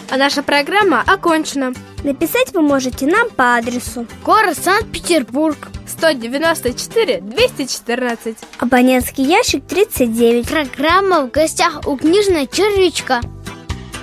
А наша программа окончена. Написать вы можете нам по адресу: город Санкт-Петербург, 194 214, абонентский ящик 39. Программа «В гостях у книжной червячка».